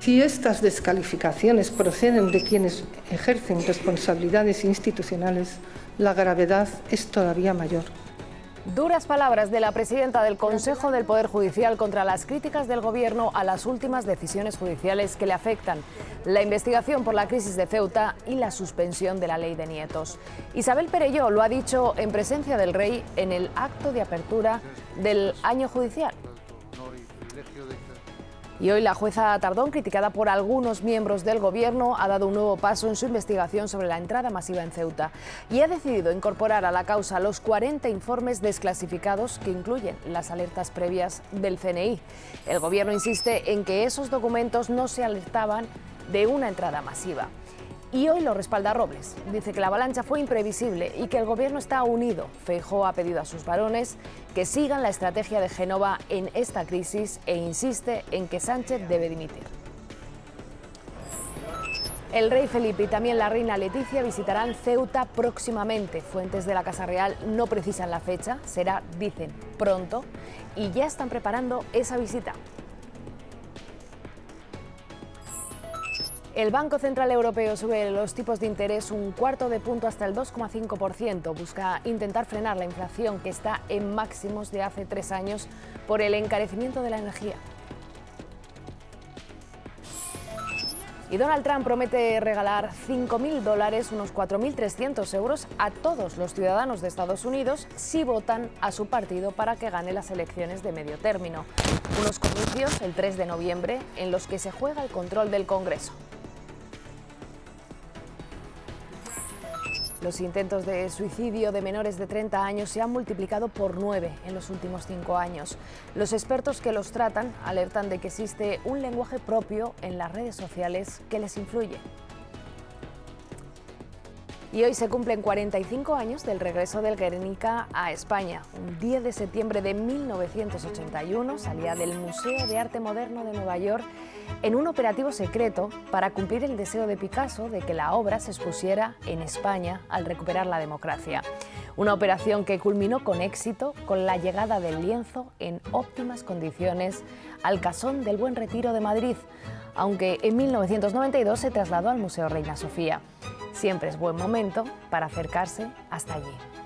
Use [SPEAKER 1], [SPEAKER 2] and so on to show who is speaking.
[SPEAKER 1] Si estas descalificaciones proceden de quienes ejercen responsabilidades institucionales, la gravedad es todavía mayor.
[SPEAKER 2] Duras palabras de la presidenta del Consejo del Poder Judicial contra las críticas del Gobierno a las últimas decisiones judiciales que le afectan, la investigación por la crisis de Ceuta y la suspensión de la ley de nietos. Isabel Perelló lo ha dicho en presencia del Rey en el acto de apertura del año judicial. Y hoy la jueza Tardón, criticada por algunos miembros del Gobierno, ha dado un nuevo paso en su investigación sobre la entrada masiva en Ceuta y ha decidido incorporar a la causa los 40 informes desclasificados que incluyen las alertas previas del CNI. El Gobierno insiste en que esos documentos no se alertaban de una entrada masiva. Y hoy lo respalda Robles. Dice que la avalancha fue imprevisible y que el Gobierno está unido. Feijóo ha pedido a sus varones que sigan la estrategia de Génova en esta crisis e insiste en que Sánchez debe dimitir. El rey Felipe y también la reina Leticia visitarán Ceuta próximamente. Fuentes de la Casa Real no precisan la fecha, será, dicen, pronto, y ya están preparando esa visita. El Banco Central Europeo sube los tipos de interés un cuarto de punto hasta el 2,5%. Busca intentar frenar la inflación que está en máximos de hace 3 años por el encarecimiento de la energía. Y Donald Trump promete regalar $5.000, unos 4.300 euros, a todos los ciudadanos de Estados Unidos si votan a su partido para que gane las elecciones de medio término. Unos comicios el 3 de noviembre en los que se juega el control del Congreso. Los intentos de suicidio de menores de 30 años se han multiplicado por 9 en los últimos 5 años. Los expertos que los tratan alertan de que existe un lenguaje propio en las redes sociales que les influye. Y hoy se cumplen 45 años del regreso del Guernica a España. Un 10 de septiembre de 1981 salía del Museo de Arte Moderno de Nueva York en un operativo secreto para cumplir el deseo de Picasso de que la obra se expusiera en España al recuperar la democracia. Una operación que culminó con éxito con la llegada del lienzo en óptimas condiciones al Casón del Buen Retiro de Madrid, aunque en 1992 se trasladó al Museo Reina Sofía. Siempre es buen momento para acercarse hasta allí.